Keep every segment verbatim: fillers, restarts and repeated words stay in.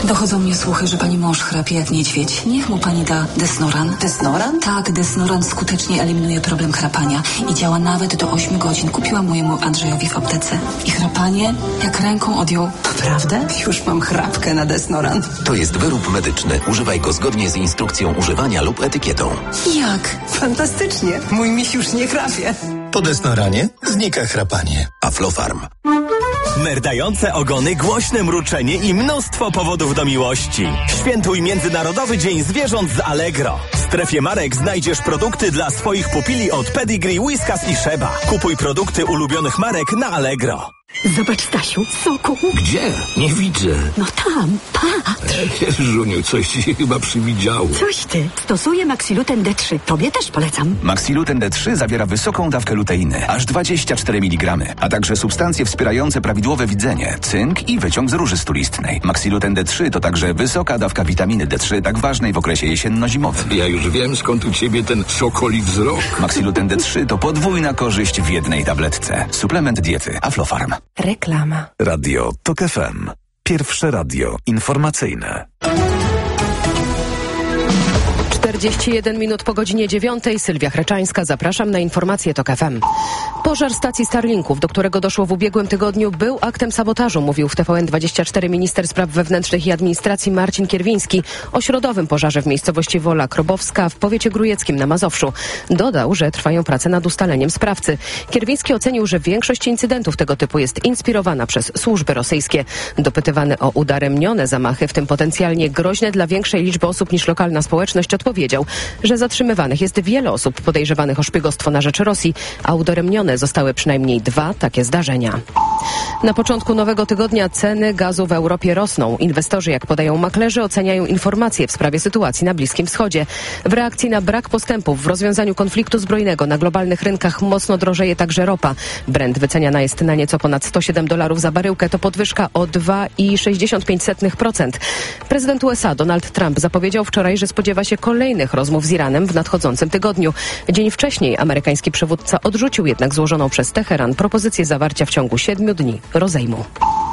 Dochodzą mnie słuchy, że pani mąż chrapie jak niedźwiedź. Niech mu pani da Desnoran. Desnoran? Tak, Desnoran skutecznie eliminuje problem chrapania i działa nawet do ośmiu godzin. Kupiłam mojemu Andrzejowi w aptece. I chrapanie jak ręką odjął. Naprawdę? Już mam chrapkę na Desnoran. To jest wyrób medyczny. Używaj go zgodnie z instrukcją używania lub etykietą. Jak? Fantastycznie. Mój miś już nie chrapie. Po Desnoranie znika chrapanie. Aflofarm. Merdające ogony, głośne mruczenie i mnóstwo powodów do miłości. Świętuj Międzynarodowy Dzień Zwierząt z Allegro. W strefie marek znajdziesz produkty dla swoich pupili od Pedigree, Whiskas i Sheba. Kupuj produkty ulubionych marek na Allegro. Zobacz, Stasiu, soku. Gdzie? Nie widzę. No tam, patrz. Żuniu, coś ci chyba przywidziało. Coś ty. Stosuję Maxiluten D trzy. Tobie też polecam. Maxiluten D trzy zawiera wysoką dawkę luteiny, aż dwadzieścia cztery miligramy, a także substancje wspierające prawidłowe widzenie, cynk i wyciąg z róży stulistnej. Maxiluten D trzy to także wysoka dawka witaminy D trzy, tak ważnej w okresie jesienno-zimowym. Ja już wiem, skąd u ciebie ten sokoli wzrok. Maxiluten D trzy to podwójna korzyść w jednej tabletce. Suplement diety Aflofarm. Reklama. Radio TOK F M. Pierwsze radio informacyjne. czterdzieści jeden minut po godzinie dziewiątej. Sylwia Chreczańska. Zapraszam na informacje TOK F M. Pożar stacji Starlinków, do którego doszło w ubiegłym tygodniu, był aktem sabotażu, mówił w T V N dwadzieścia cztery minister spraw wewnętrznych i administracji Marcin Kierwiński o środowym pożarze w miejscowości Wola Krobowska w powiecie grójeckim na Mazowszu. Dodał, że trwają prace nad ustaleniem sprawcy. Kierwiński ocenił, że większość incydentów tego typu jest inspirowana przez służby rosyjskie. Dopytywany o udaremnione zamachy, w tym potencjalnie groźne dla większej liczby osób niż lokalna społeczność, odpowiedział, że zatrzymywanych jest wiele osób podejrzewanych o szpiegostwo na rzecz Rosji, a udaremnione zostały przynajmniej dwa takie zdarzenia. Na początku nowego tygodnia ceny gazu w Europie rosną. Inwestorzy, jak podają maklerzy, oceniają informacje w sprawie sytuacji na Bliskim Wschodzie. W reakcji na brak postępów w rozwiązaniu konfliktu zbrojnego na globalnych rynkach mocno drożeje także ropa. Brent wyceniana jest na nieco ponad sto siedem dolarów za baryłkę. To podwyżka o dwa przecinek sześćdziesiąt pięć procent. Prezydent U S A Donald Trump zapowiedział wczoraj, że spodziewa się kolejnych rozmów z Iranem w nadchodzącym tygodniu. Dzień wcześniej amerykański przywódca odrzucił jednak złożoną przez Teheran propozycję zawarcia w ciągu siedmiu dni rozejmu.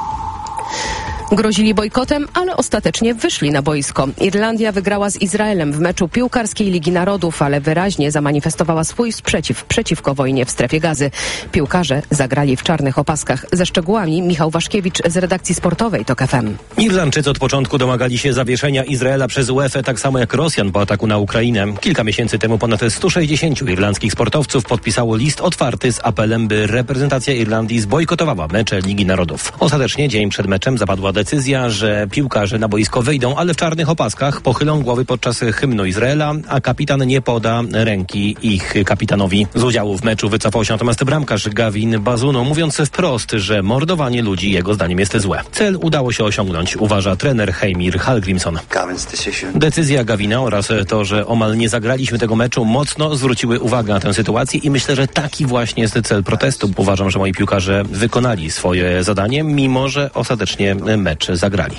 Grozili bojkotem, ale ostatecznie wyszli na boisko. Irlandia wygrała z Izraelem w meczu piłkarskiej Ligi Narodów, ale wyraźnie zamanifestowała swój sprzeciw przeciwko wojnie w strefie Gazy. Piłkarze zagrali w czarnych opaskach. Ze szczegółami Michał Waszkiewicz z redakcji sportowej TOK F M. Irlandczycy od początku domagali się zawieszenia Izraela przez UEFA, tak samo jak Rosjan po ataku na Ukrainę. Kilka miesięcy temu ponad stu sześćdziesięciu irlandzkich sportowców podpisało list otwarty z apelem, by reprezentacja Irlandii zbojkotowała mecze Ligi Narodów. Ostatecznie dzień przed meczem zapadła decyzja, że piłkarze na boisko wejdą, ale w czarnych opaskach, pochylą głowy podczas hymnu Izraela, a kapitan nie poda ręki ich kapitanowi. Z udziału w meczu wycofał się natomiast bramkarz Gavin Bazunu, mówiąc wprost, że mordowanie ludzi jego zdaniem jest złe. Cel udało się osiągnąć, uważa trener Heimir Hallgrímsson. Decyzja Gavina oraz to, że omal nie zagraliśmy tego meczu, mocno zwróciły uwagę na tę sytuację i myślę, że taki właśnie jest cel protestu. Uważam, że moi piłkarze wykonali swoje zadanie, mimo że ostatecznie mecz zagrali.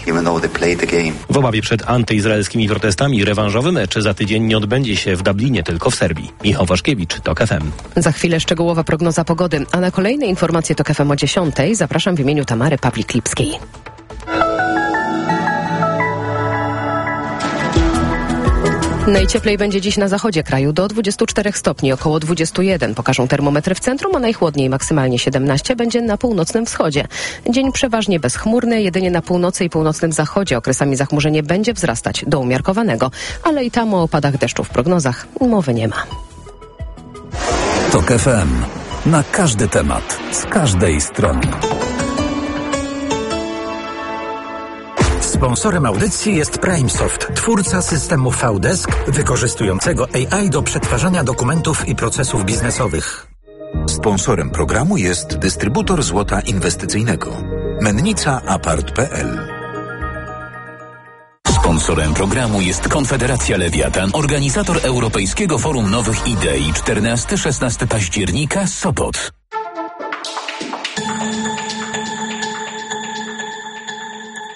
W obawie przed antyizraelskimi protestami rewanżowy mecz za tydzień nie odbędzie się w Dublinie, tylko w Serbii. Michał Waszkiewicz, TOK F M. Za chwilę szczegółowa prognoza pogody, a na kolejne informacje TOK F M o dziesiątej zapraszam w imieniu Tamary Pawlik-Lipskiej. Najcieplej będzie dziś na zachodzie kraju, do dwudziestu czterech stopni, około dwudziestu jeden pokażą termometry w centrum, a najchłodniej maksymalnie siedemnaście będzie na północnym wschodzie. Dzień przeważnie bezchmurny, jedynie na północy i północnym zachodzie okresami zachmurzenie będzie wzrastać do umiarkowanego, ale i tam o opadach deszczu w prognozach mowy nie ma. TOK F M. Na każdy temat, z każdej strony. Sponsorem audycji jest PrimeSoft, twórca systemu V-Desk wykorzystującego A I do przetwarzania dokumentów i procesów biznesowych. Sponsorem programu jest dystrybutor złota inwestycyjnego Mennica Apart kropka p l. Sponsorem programu jest Konfederacja Lewiatan, organizator Europejskiego Forum Nowych Idei czternastego do szesnastego października, Sopot.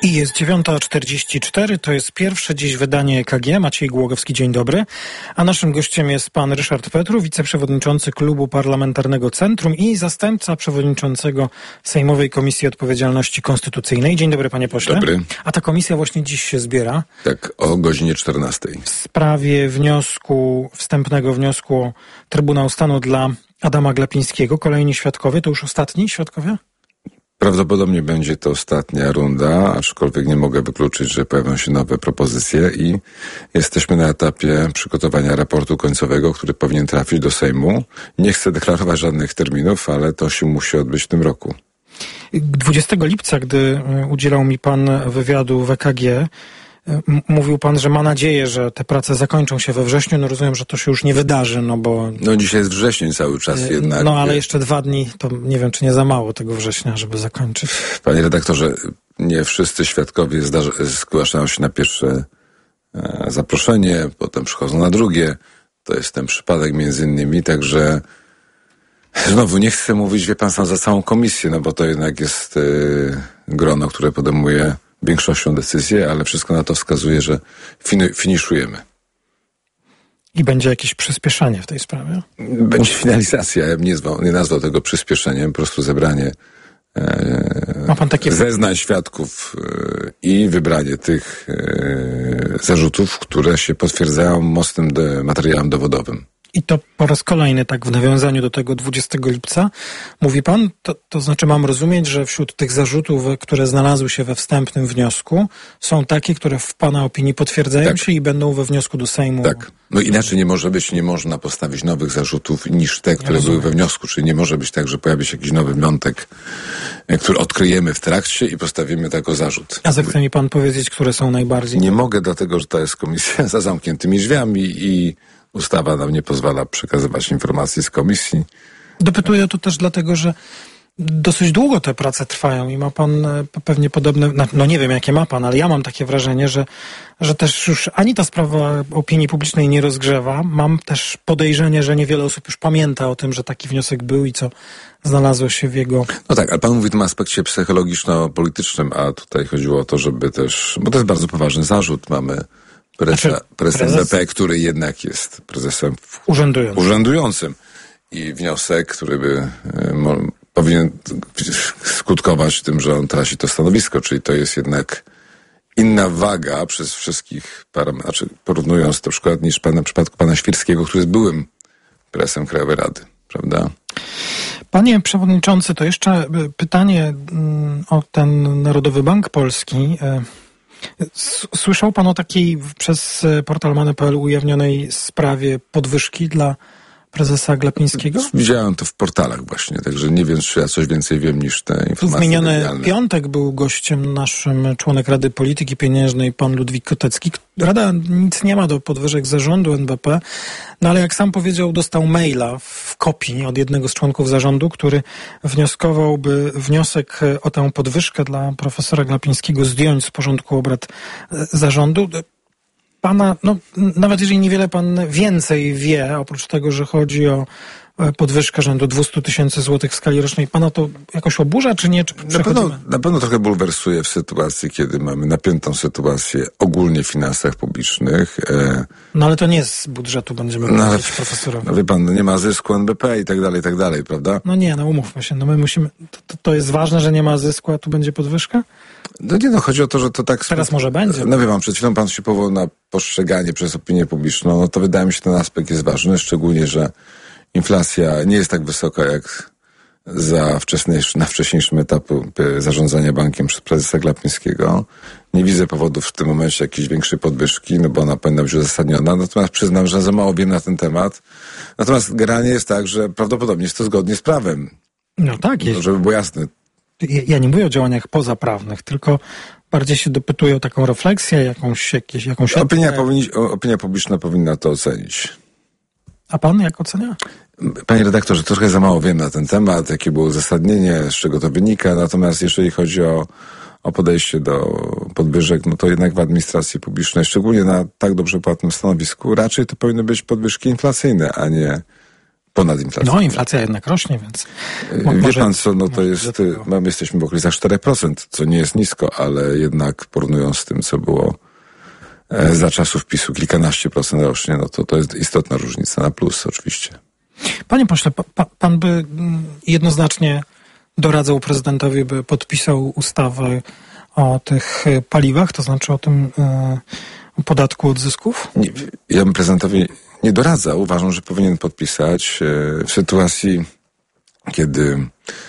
I jest dziewiąta czterdzieści cztery, to jest pierwsze dziś wydanie E K G. Maciej Głogowski, dzień dobry. A naszym gościem jest pan Ryszard Petru, wiceprzewodniczący Klubu Parlamentarnego Centrum i zastępca przewodniczącego Sejmowej Komisji Odpowiedzialności Konstytucyjnej. Dzień dobry, panie pośle. Dobry. A ta komisja właśnie dziś się zbiera. Tak, o godzinie czternastej. W sprawie wniosku, wstępnego wniosku o Trybunał Stanu dla Adama Glapińskiego. Kolejni świadkowie, to już ostatni świadkowie? Prawdopodobnie będzie to ostatnia runda, aczkolwiek nie mogę wykluczyć, że pojawią się nowe propozycje i jesteśmy na etapie przygotowania raportu końcowego, który powinien trafić do Sejmu. Nie chcę deklarować żadnych terminów, ale to się musi odbyć w tym roku. dwudziestego lipca, gdy udzielał mi pan wywiadu w E K G, m- mówił pan, że ma nadzieję, że te prace zakończą się we wrześniu. No rozumiem, że to się już nie wydarzy, no bo... No dzisiaj jest wrzesień cały czas jednak. No ale jeszcze dwa dni, to nie wiem, czy nie za mało tego września, żeby zakończyć. Panie redaktorze, nie wszyscy świadkowie zdarza- zgłaszają się na pierwsze e, zaproszenie, potem przychodzą na drugie. To jest ten przypadek między innymi, także znowu nie chcę mówić, wie pan sam, za całą komisję, no bo to jednak jest e, grono, które podejmuje większością decyzję, ale wszystko na to wskazuje, że fin- finiszujemy. I będzie jakieś przyspieszenie w tej sprawie? Będzie finalizacja. Ja bym nie, zwał, nie nazwał tego przyspieszeniem, po prostu zebranie e, Ma pan takie... zeznań świadków e, i wybranie tych e, zarzutów, które się potwierdzają mocnym de, materiałem dowodowym. I to po raz kolejny, tak w nawiązaniu do tego dwudziestego lipca, mówi pan, to, to znaczy mam rozumieć, że wśród tych zarzutów, które znalazły się we wstępnym wniosku, są takie, które w pana opinii potwierdzają tak. się i będą we wniosku do Sejmu. Tak. No inaczej nie może być, nie można postawić nowych zarzutów niż te, które ja były we wniosku, czyli nie może być tak, że pojawi się jakiś nowy wątek, który odkryjemy w trakcie i postawimy jako zarzut. A zechce mi pan powiedzieć, które są najbardziej... Nie mogę, dlatego że to jest komisja za zamkniętymi drzwiami i ustawa nam nie pozwala przekazywać informacji z komisji. Dopytuję to też dlatego, że dosyć długo te prace trwają i ma pan pewnie podobne, no nie wiem jakie ma pan, ale ja mam takie wrażenie, że, że też już ani ta sprawa opinii publicznej nie rozgrzewa. Mam też podejrzenie, że niewiele osób już pamięta o tym, że taki wniosek był i co znalazło się w jego... No tak, ale pan mówi o tym aspekcie psychologiczno-politycznym, a tutaj chodziło o to, żeby też, bo to jest bardzo poważny zarzut, mamy Prezesa, znaczy, prezes, prezes M B P, który jednak jest prezesem urzędującym. urzędującym. I wniosek, który by y, mo, powinien skutkować tym, że on traci to stanowisko, czyli to jest jednak inna waga przez wszystkich parametrów, znaczy porównując to przykład niż pan, na przypadku pana Świrskiego, który jest byłym prezesem Krajowej Rady, prawda? Panie przewodniczący, to jeszcze pytanie o ten Narodowy Bank Polski. Słyszał pan o takiej przez portal Money kropka p l ujawnionej sprawie podwyżki dla prezesa Glapińskiego? Widziałem to w portalach właśnie, także nie wiem, czy ja coś więcej wiem niż te informacje. W miniony medialne. piątek był gościem naszym członek Rady Polityki Pieniężnej, pan Ludwik Kotecki. Rada nic nie ma do podwyżek zarządu N B P, no ale jak sam powiedział, dostał maila w kopii od jednego z członków zarządu, który wnioskował, by wniosek o tę podwyżkę dla profesora Glapińskiego zdjąć z porządku obrad zarządu. Pana, no nawet jeżeli niewiele pan więcej wie, oprócz tego, że chodzi o podwyżkę rzędu dwieście tysięcy złotych w skali rocznej, pana to jakoś oburza, czy nie? Czy na, pewno, na pewno trochę bulwersuje w sytuacji, kiedy mamy napiętą sytuację ogólnie w finansach publicznych. E... No ale to nie z budżetu będziemy no, płacić profesorowi. No wie pan, no nie ma zysku N B P i tak dalej, i tak dalej, prawda? No nie, no umówmy się, no my musimy, to, to jest ważne, że nie ma zysku, a tu będzie podwyżka? No nie, no chodzi o to, że to tak... Teraz może będzie. No wie pan, przed chwilą pan się powołał na postrzeganie przez opinię publiczną, no to wydaje mi się, ten aspekt jest ważny, szczególnie, że inflacja nie jest tak wysoka jak za wcześniejszy, na wcześniejszym etapie zarządzania bankiem przez prezesa Glapińskiego. Nie widzę powodów w tym momencie jakiejś większej podwyżki, no bo ona powinna być uzasadniona. Natomiast przyznam, że za mało wiem na ten temat. Natomiast generalnie jest tak, że prawdopodobnie jest to zgodnie z prawem. No tak jest. No, żeby było jasne. Ja nie mówię o działaniach pozaprawnych, tylko bardziej się dopytuję o taką refleksję, jakąś, jakieś, jakąś... Opinia, powinni, opinia publiczna powinna to ocenić. A pan jak ocenia? Panie redaktorze, trochę za mało wiem na ten temat, jakie było uzasadnienie, z czego to wynika, natomiast jeżeli chodzi o, o podejście do podwyżek, no to jednak w administracji publicznej, szczególnie na tak dobrze płatnym stanowisku, raczej to powinny być podwyżki inflacyjne, a nie ponad inflacją. No, inflacja jednak rośnie, więc... Wie może, pan co, no to jest, mamy, jesteśmy w okolicach cztery procent, co nie jest nisko, ale jednak porównując z tym, co było e, za czasów PiSu, kilkanaście procent rocznie, no to to jest istotna różnica, na plus oczywiście. Panie pośle, pa, pan by jednoznacznie doradzał prezydentowi, by podpisał ustawę o tych paliwach, to znaczy o tym e, podatku od zysków? Nie, ja bym prezydentowi nie doradzał. Uważam, że powinien podpisać e, w sytuacji, kiedy,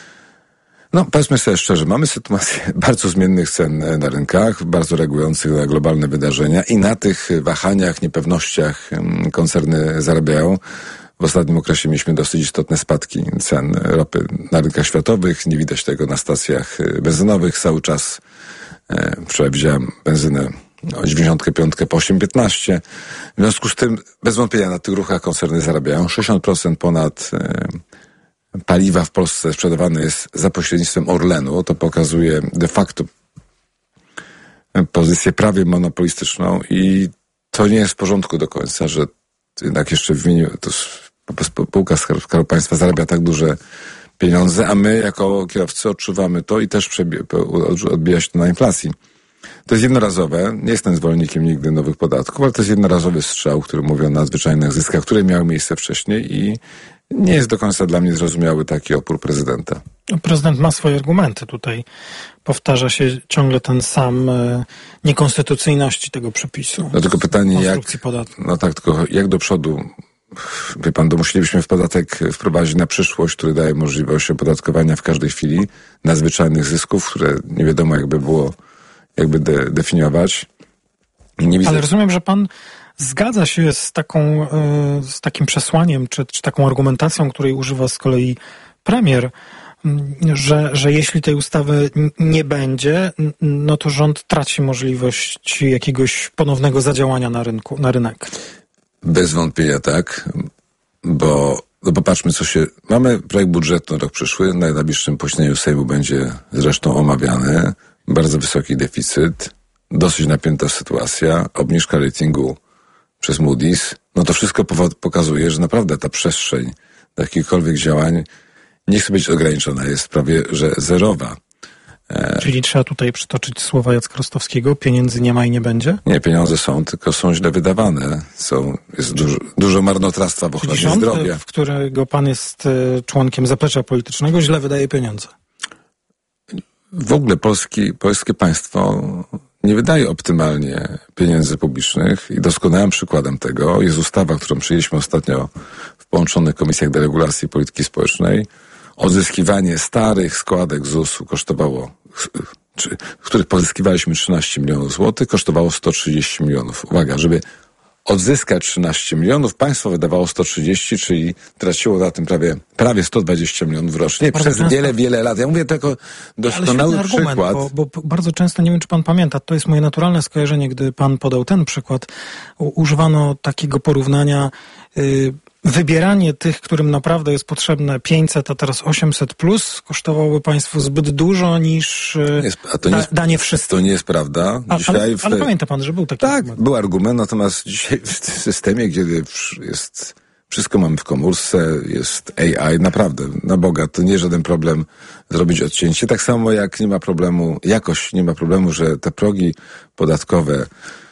no powiedzmy sobie szczerze, mamy sytuację bardzo zmiennych cen na rynkach, bardzo reagujących na globalne wydarzenia i na tych wahaniach, niepewnościach koncerny zarabiają. W ostatnim okresie mieliśmy dosyć istotne spadki cen ropy na rynkach światowych. Nie widać tego na stacjach benzynowych. Cały czas, e, wczoraj widziałem benzynę o dziewięćdziesiąt pięć po osiem piętnaście. W związku z tym, bez wątpienia na tych ruchach koncerny zarabiają. sześćdziesiąt procent ponad e, paliwa w Polsce sprzedawane jest za pośrednictwem Orlenu. To pokazuje de facto pozycję prawie monopolistyczną i to nie jest w porządku do końca, że jednak jeszcze w imieniu, to spółka Skarbu Państwa zarabia tak duże pieniądze, a my jako kierowcy odczuwamy to i też przebie- odbija się to na inflacji. To jest jednorazowe, nie jestem zwolennikiem nigdy nowych podatków, ale to jest jednorazowy strzał, który mówi o nadzwyczajnych zyskach, które miały miejsce wcześniej i nie jest do końca dla mnie zrozumiały taki opór prezydenta. Prezydent ma swoje argumenty. Tutaj powtarza się ciągle ten sam e, niekonstytucyjności tego przepisu. No tylko pytanie, jak, podatku. no tak, tylko jak do przodu, wie pan, to musielibyśmy w podatek wprowadzić na przyszłość, który daje możliwość opodatkowania w każdej chwili nadzwyczajnych zysków, które nie wiadomo jakby było, jakby de, definiować. Nie widzę... Ale rozumiem, że pan zgadza się z taką, z takim przesłaniem, czy, czy taką argumentacją, której używa z kolei premier, że, że jeśli tej ustawy nie będzie, no to rząd traci możliwość jakiegoś ponownego zadziałania na rynku, na rynek. Bez wątpienia tak, bo no popatrzmy, co się... Mamy projekt budżetu na rok przyszły, na najbliższym posiedzeniu Sejmu będzie zresztą omawiany, bardzo wysoki deficyt, dosyć napięta sytuacja, obniżka ratingu przez Moody's, no to wszystko pokazuje, że naprawdę ta przestrzeń do jakichkolwiek działań nie chce być ograniczona, jest prawie, że zerowa. E... Czyli trzeba tutaj przytoczyć słowa Jacka Rostowskiego, pieniędzy nie ma i nie będzie? Nie, pieniądze są, tylko są źle wydawane. Są, jest dużo, dużo marnotrawstwa w ochronie rząd, zdrowia. w którego pan jest członkiem zaplecza politycznego, źle wydaje pieniądze. W ogóle polski, polskie państwo nie wydaje optymalnie pieniędzy publicznych i doskonałym przykładem tego jest ustawa, którą przyjęliśmy ostatnio w połączonych komisjach deregulacji polityki społecznej. Odzyskiwanie starych składek Z U S-u kosztowało, czy, w których pozyskiwaliśmy trzynaście milionów złotych, kosztowało sto trzydzieści milionów. Uwaga, żeby odzyskać trzynaście milionów, państwo wydawało sto trzydzieści, czyli traciło na tym prawie, prawie sto dwadzieścia milionów rocznie bardzo przez często, wiele, wiele lat. Ja mówię tylko doskonały ale przykład. Argument, bo, bo bardzo często, nie wiem czy pan pamięta, to jest moje naturalne skojarzenie, gdy pan podał ten przykład, u, używano takiego porównania, yy, wybieranie tych, którym naprawdę jest potrzebne pięćset, a teraz osiemset plus, kosztowałoby państwu zbyt dużo niż jest, a to da, nie jest, danie wszystkim. To nie jest prawda. Dzisiaj ale, w, ale pamięta pan, że był taki tak, argument. był argument, natomiast dzisiaj w systemie, kiedy jest wszystko mamy w komórce, jest A I, naprawdę, na Boga, to nie żaden problem zrobić odcięcie. Tak samo jak nie ma problemu, jakoś nie ma problemu, że te progi podatkowe,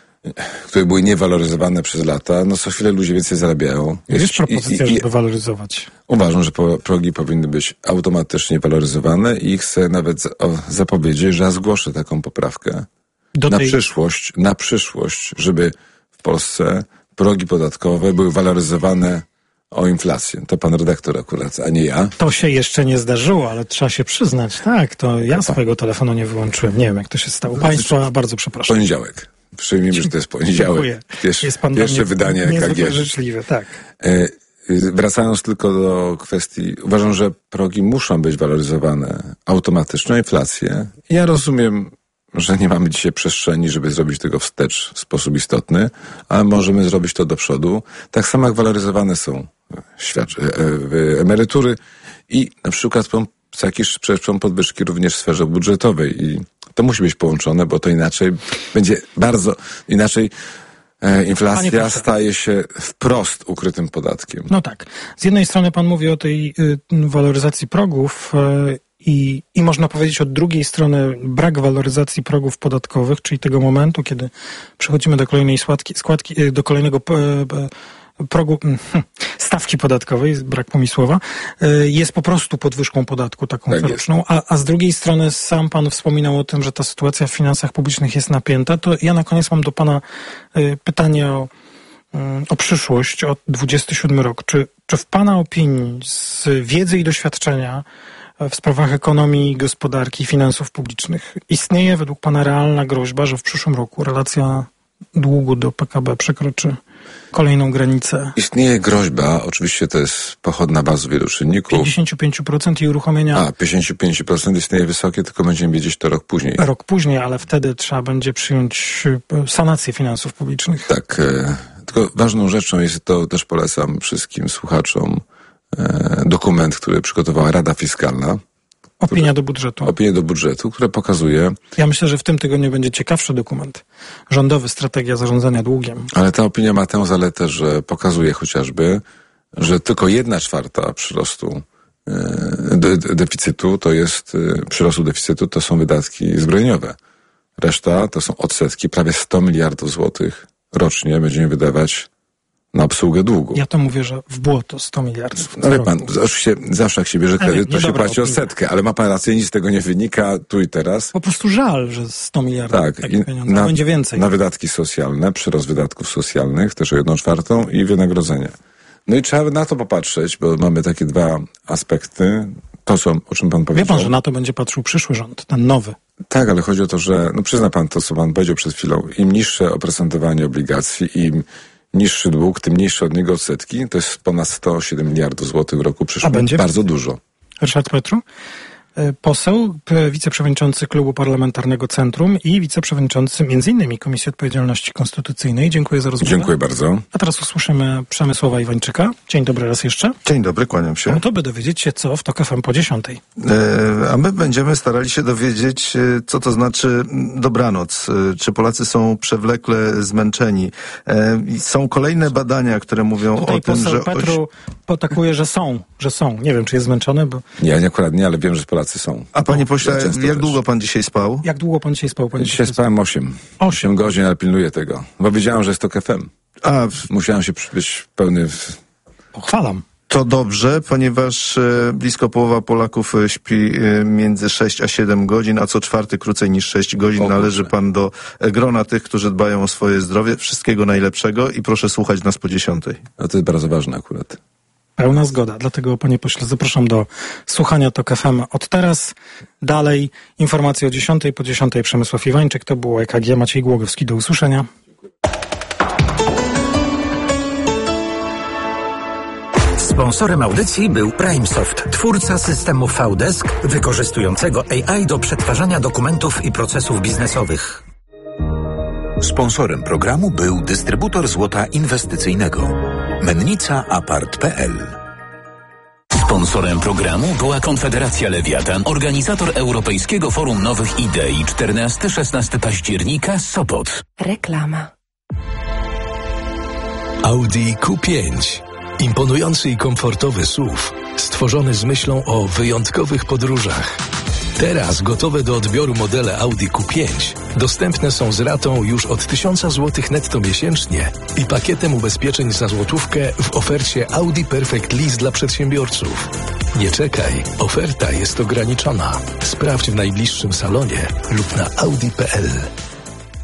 które były niewaloryzowane przez lata, no co chwilę ludzie więcej zarabiają. Jest, jest propozycja, i, i, żeby waloryzować. Uważam, że po, progi powinny być automatycznie waloryzowane i chcę nawet za, o, zapowiedzieć, że ja zgłoszę taką poprawkę Do na tej... przyszłość, na przyszłość, żeby w Polsce progi podatkowe były waloryzowane o inflację. To pan redaktor akurat, a nie ja. To się jeszcze nie zdarzyło, ale trzeba się przyznać. Tak, to ja swojego telefonu nie wyłączyłem. Nie wiem, jak to się stało. Państwa bardzo przepraszam. Poniedziałek. Przyjmijmy, że to jest poniedziałek. Pierwsze, jest pan pierwsze wydanie E K G. życzliwy, tak. E, wracając tylko do kwestii, uważam, że progi muszą być waloryzowane automatycznie o inflację. Ja rozumiem, że nie mamy dzisiaj przestrzeni, żeby zrobić tego wstecz w sposób istotny, ale możemy zrobić to do przodu. Tak samo jak waloryzowane są świadczy, e, emerytury i na przykład za jakiś czas podwyżki również w sferze budżetowej i to musi być połączone, bo to inaczej będzie bardzo, inaczej e, inflacja staje się wprost ukrytym podatkiem. No tak. Z jednej strony pan mówi o tej y, waloryzacji progów y, i, i można powiedzieć od drugiej strony brak waloryzacji progów podatkowych, czyli tego momentu, kiedy przechodzimy do kolejnej składki, składki y, do kolejnego y, progu, y, stawki podatkowej, brak mi słowa, y, jest po prostu podwyżką podatku taką tak coroczną, a, a z drugiej strony sam pan wspominał o tym, że ta sytuacja w finansach publicznych jest napięta, to ja na koniec mam do pana y, pytanie o o przyszłość, o dwudziesty siódmy rok. Czy, czy w pana opinii, z wiedzy i doświadczenia w sprawach ekonomii, gospodarki i finansów publicznych istnieje według pana realna groźba, że w przyszłym roku relacja długu do P K B przekroczy kolejną granicę? Istnieje groźba, oczywiście to jest pochodna bardzo wielu czynników. pięćdziesiąt pięć procent i uruchomienia... A, pięćdziesiąt pięć procent istnieje wysokie, tylko będziemy wiedzieć to rok później. Rok później, ale wtedy trzeba będzie przyjąć sanację finansów publicznych. Tak, e, tylko ważną rzeczą jest, to też polecam wszystkim słuchaczom, e, dokument, który przygotowała Rada Fiskalna. Opinia które, do budżetu. Opinia do budżetu, które pokazuje... Ja myślę, że w tym tygodniu będzie ciekawszy dokument. Rządowy, strategia zarządzania długiem. Ale ta opinia ma tę zaletę, że pokazuje chociażby, że tylko jedna czwarta przyrostu e, de, de, deficytu to jest, e, przyrostu deficytu to są wydatki zbrojeniowe. Reszta to są odsetki, prawie sto miliardów złotych rocznie będziemy wydawać na obsługę długu. Ja to mówię, że w błoto sto miliardów. No wie pan, oczywiście zawsze jak się bierze kredyt, to się płaci opinia. odsetkę, ale ma pan rację, nic z tego nie wynika tu i teraz. Po prostu żal, że sto miliardów tak, takie pieniądze, na, będzie więcej. Na wydatki socjalne, przyrost wydatków socjalnych, też o jedną czwartą i wynagrodzenia. No i trzeba na to popatrzeć, bo mamy takie dwa aspekty. To, co, o czym pan powiedział. Wie pan, że na to będzie patrzył przyszły rząd, ten nowy. Tak, ale chodzi o to, że, no przyzna pan to, co pan powiedział przed chwilą, im niższe oprocentowanie obligacji, im niższy dług, tym mniejsze od niego odsetki, to jest ponad sto siedem miliardów złotych w roku przyszłym. A będzie? Bardzo dużo. Ryszard Petru, poseł, wiceprzewodniczący Klubu Parlamentarnego Centrum i wiceprzewodniczący między innymi Komisji Odpowiedzialności Konstytucyjnej. Dziękuję za rozmowę. Dziękuję bardzo. A teraz usłyszymy Przemysława Iwańczyka. Dzień dobry raz jeszcze. Dzień dobry, kłaniam się. No to by dowiedzieć się, co w TOK F M po dziesiątej. E, a my będziemy starali się dowiedzieć, co to znaczy dobranoc. E, czy Polacy są przewlekle zmęczeni. E, są kolejne badania, które mówią Tutaj o tym, poseł że... Petru oś... potakuje, że są, że są. Nie wiem, czy jest zmęczony, bo... Nie, nie akurat nie, ale wiem, że Polacy są. A panie pośle, jak też. długo pan dzisiaj spał? Jak długo pan dzisiaj spał? Panie dzisiaj spałem osiem. osiem godzin, ale pilnuję tego. Bo wiedziałem, że jest TOK F M. A, musiałem się być pełny... W... Pochwalam. To dobrze, ponieważ e, blisko połowa Polaków e, śpi e, między sześć a siedem godzin, a co czwarty krócej niż sześć godzin. O, należy pan do e, grona tych, którzy dbają o swoje zdrowie. Wszystkiego najlepszego i proszę słuchać nas po dziesiątej. A to jest bardzo ważne akurat. Pełna zgoda. Dlatego, panie pośle, zapraszam do słuchania TOK F M od teraz. Dalej informacje o dziesiątej, po dziesiątej Przemysław Iwańczyk. To było E K G. Maciej Głogowski. Do usłyszenia. Sponsorem audycji był PrimeSoft, twórca systemu V-Desk wykorzystującego A I do przetwarzania dokumentów i procesów biznesowych. Sponsorem programu był dystrybutor złota inwestycyjnego Mennica Apart kropka p l. Sponsorem programu była Konfederacja Lewiatan, organizator Europejskiego Forum Nowych Idei czternastego do szesnastego października, Sopot. Reklama. Audi Q pięć. Imponujący i komfortowy S U V, stworzony z myślą o wyjątkowych podróżach. Teraz gotowe do odbioru modele Audi Q pięć dostępne są z ratą już od tysiąca złotych netto miesięcznie i pakietem ubezpieczeń za złotówkę w ofercie Audi Perfect Lease dla przedsiębiorców. Nie czekaj, oferta jest ograniczona. Sprawdź w najbliższym salonie lub na audi kropka p l.